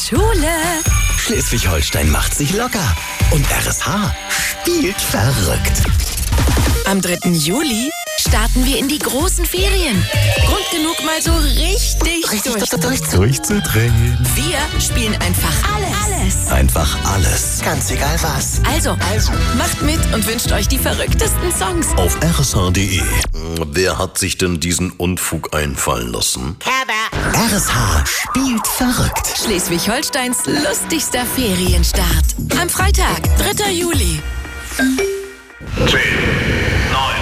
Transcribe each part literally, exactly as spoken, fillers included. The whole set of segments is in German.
Schule. Schleswig-Holstein macht sich locker und R S H spielt verrückt. Am dritten Juli starten wir in die großen Ferien. Grund genug, mal so richtig, Richtig durch. durch, durchzudrehen. Wir spielen einfach alles. alles. Einfach alles. Ganz egal was. Also, Also. macht mit und wünscht euch die verrücktesten Songs. Auf R S H punkt D E. Wer hat sich denn diesen Unfug einfallen lassen? R S H spielt verrückt. Schleswig-Holsteins lustigster Ferienstart. Am Freitag, dritter Juli. zehn, neun,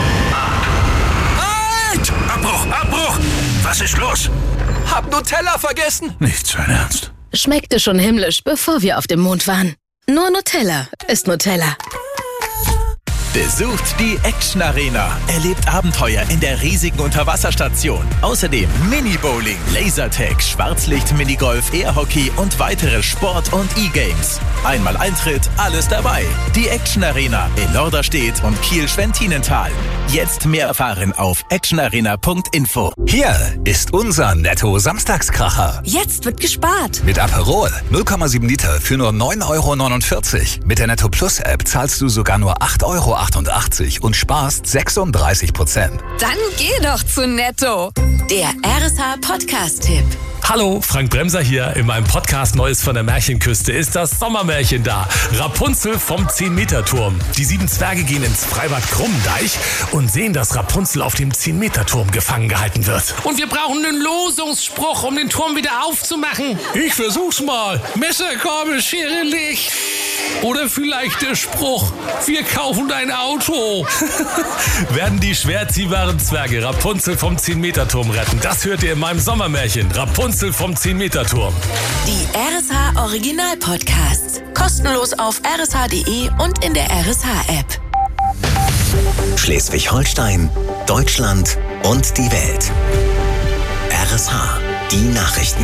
acht. Halt! Abbruch, Abbruch! Was ist los? Hab Nutella vergessen. Nicht sein Ernst. Schmeckte schon himmlisch, bevor wir auf dem Mond waren. Nur Nutella ist Nutella. Besucht die Action Arena. Erlebt Abenteuer in der riesigen Unterwasserstation. Außerdem Mini-Bowling, Lasertag, Schwarzlicht, Minigolf, Airhockey und weitere Sport- und E-Games. Einmal Eintritt, alles dabei. Die Action Arena in Norderstedt und Kiel-Schwentinental. Jetzt mehr erfahren auf actionarena punkt info. Hier ist unser Netto-Samstagskracher. Jetzt wird gespart. Mit Aperol null Komma sieben Liter für nur neun Euro neunundvierzig. Mit der Netto Plus App zahlst du sogar nur acht Euro achtundachtzig und sparst sechsunddreißig Prozent. Dann geh doch zu Netto. Der R S H Podcast-Tipp. Hallo, Frank Bremser hier. In meinem Podcast Neues von der Märchenküste ist das Sommermärchen da. Rapunzel vom zehn-Meter-Turm. Die sieben Zwerge gehen ins Freibad Krummendeich und sehen, dass Rapunzel auf dem zehn-Meter-Turm gefangen gehalten wird. Und wir brauchen einen Losungsspruch, um den Turm wieder aufzumachen. Ich versuch's mal. Messer, Gabel, Schere, Licht. Oder vielleicht der Spruch, wir kaufen dein Auto. Werden die schwer ziehbaren Zwerge Rapunzel vom zehn-Meter-Turm retten? Das hört ihr in meinem Sommermärchen. Rapunzel vom zehn-Meter-Turm. Die R S H Original Podcasts. Kostenlos auf r s h punkt d e und in der R S H-App. Schleswig-Holstein, Deutschland und die Welt. R S H, die Nachrichten.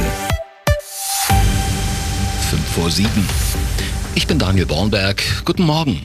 fünf vor sieben. Ich bin Daniel Bornberg. Guten Morgen.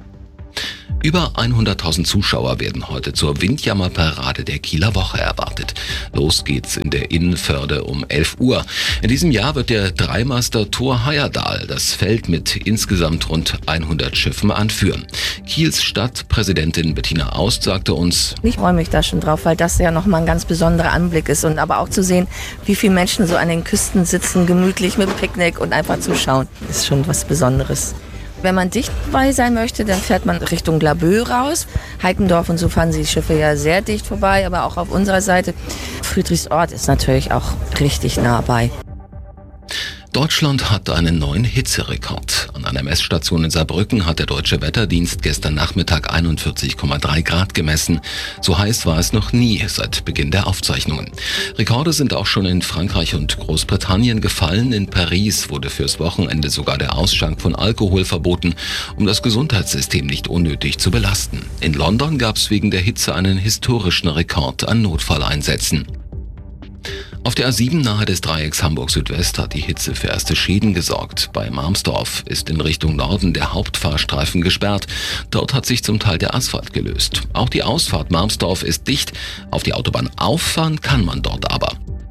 Über hunderttausend Zuschauer werden heute zur Windjammerparade der Kieler Woche erwartet. Los geht's in der Innenförde um elf Uhr. In diesem Jahr wird der Dreimaster Thor Heyerdahl das Feld mit insgesamt rund hundert Schiffen anführen. Kiels Stadtpräsidentin Bettina Aust sagte uns: Ich freue mich da schon drauf, weil das ja nochmal ein ganz besonderer Anblick ist. Und aber auch zu sehen, wie viele Menschen so an den Küsten sitzen, gemütlich mit Picknick und einfach zuschauen, ist schon was Besonderes. Wenn man dicht bei sein möchte, dann fährt man Richtung Glabö raus. Heikendorf und so fahren die Schiffe ja sehr dicht vorbei, aber auch auf unserer Seite. Friedrichsort ist natürlich auch richtig nah bei. Deutschland hat einen neuen Hitzerekord. An einer Messstation in Saarbrücken hat der Deutsche Wetterdienst gestern Nachmittag einundvierzig Komma drei Grad gemessen. So heiß war es noch nie seit Beginn der Aufzeichnungen. Rekorde sind auch schon in Frankreich und Großbritannien gefallen. In Paris wurde fürs Wochenende sogar der Ausschank von Alkohol verboten, um das Gesundheitssystem nicht unnötig zu belasten. In London gab es wegen der Hitze einen historischen Rekord an Notfalleinsätzen. Auf der A sieben nahe des Dreiecks Hamburg Südwest hat die Hitze für erste Schäden gesorgt. Bei Marmsdorf ist in Richtung Norden der Hauptfahrstreifen gesperrt. Dort hat sich zum Teil der Asphalt gelöst. Auch die Ausfahrt Marmsdorf ist dicht. Auf die Autobahn auffahren kann man dort aber.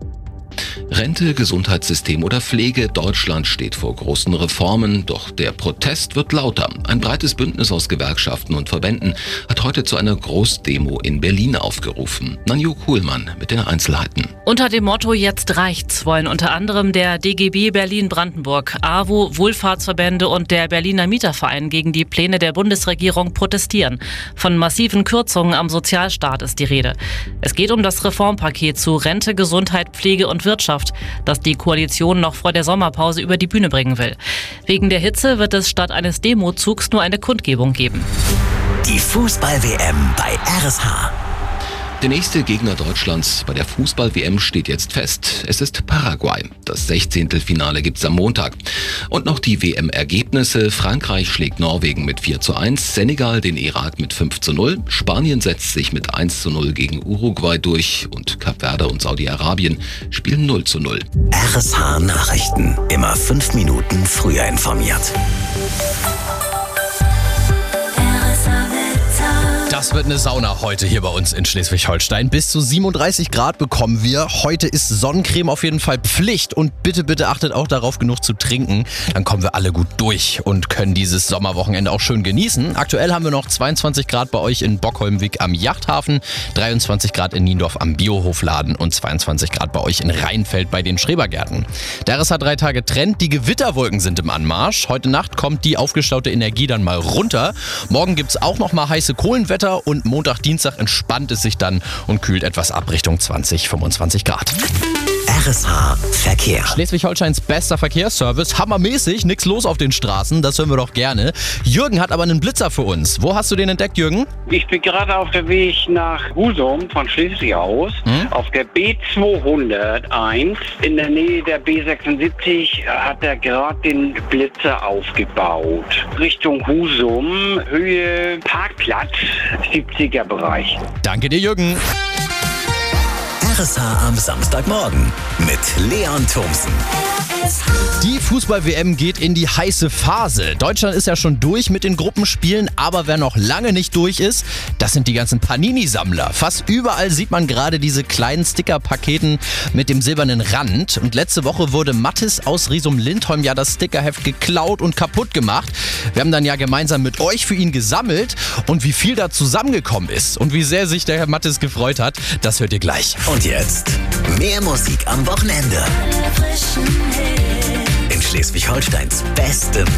Rente, Gesundheitssystem oder Pflege, Deutschland steht vor großen Reformen, doch der Protest wird lauter. Ein breites Bündnis aus Gewerkschaften und Verbänden hat heute zu einer Großdemo in Berlin aufgerufen. Nanju Kuhlmann mit den Einzelheiten. Unter dem Motto "Jetzt reicht's" wollen unter anderem der D G B Berlin-Brandenburg, A W O, Wohlfahrtsverbände und der Berliner Mieterverein gegen die Pläne der Bundesregierung protestieren. Von massiven Kürzungen am Sozialstaat ist die Rede. Es geht um das Reformpaket zu Rente, Gesundheit, Pflege und Wirtschaft, das die Koalition noch vor der Sommerpause über die Bühne bringen will. Wegen der Hitze wird es statt eines Demozugs nur eine Kundgebung geben. Die Fußball-W M bei R S H. Der nächste Gegner Deutschlands bei der Fußball-W M steht jetzt fest. Es ist Paraguay. Das Sechzehntelfinale gibt's am Montag. Und noch die W M-Ergebnisse. Frankreich schlägt Norwegen mit vier zu eins, Senegal den Irak mit fünf zu null, Spanien setzt sich mit eins zu null gegen Uruguay durch und Kap Verde und Saudi-Arabien spielen null zu null. R S H Nachrichten. Immer fünf Minuten früher informiert. Das Das wird eine Sauna heute hier bei uns in Schleswig-Holstein. Bis zu siebenunddreißig Grad bekommen wir. Heute ist Sonnencreme auf jeden Fall Pflicht. Und bitte, bitte achtet auch darauf, genug zu trinken. Dann kommen wir alle gut durch und können dieses Sommerwochenende auch schön genießen. Aktuell haben wir noch zweiundzwanzig Grad bei euch in Bockholmwijk am Yachthafen, dreiundzwanzig Grad in Niendorf am Biohofladen und zweiundzwanzig Grad bei euch in Rheinfeld bei den Schrebergärten. Der R S H drei Tage Trend. Die Gewitterwolken sind im Anmarsch. Heute Nacht kommt die aufgestaute Energie dann mal runter. Morgen gibt's auch noch mal heiße Kohlenwetter und Montag, Dienstag entspannt es sich dann und kühlt etwas ab Richtung zwanzig, fünfundzwanzig Grad. R S H Verkehr. Schleswig-Holsteins bester Verkehrsservice. Hammermäßig, nix los auf den Straßen, das hören wir doch gerne. Jürgen hat aber einen Blitzer für uns. Wo hast du den entdeckt, Jürgen? Ich bin gerade auf dem Weg nach Husum von Schleswig aus, hm? auf der B zweihunderteins. In der Nähe der B sechsundsiebzig hat er gerade den Blitzer aufgebaut. Richtung Husum, Höhe Parkplatz, siebziger Bereich. Danke dir, Jürgen. R S H am Samstagmorgen mit Leon Thomsen. Die Fußball-W M geht in die heiße Phase. Deutschland ist ja schon durch mit den Gruppenspielen, aber wer noch lange nicht durch ist, das sind die ganzen Panini-Sammler. Fast überall sieht man gerade diese kleinen Sticker-Paketen mit dem silbernen Rand. Und letzte Woche wurde Mathis aus Riesum-Lindholm ja das Stickerheft geklaut und kaputt gemacht. Wir haben dann ja gemeinsam mit euch für ihn gesammelt und wie viel da zusammengekommen ist und wie sehr sich der Herr Mathis gefreut hat, das hört ihr gleich. Und jetzt mehr Musik am Wochenende. In Schleswig-Holsteins bestem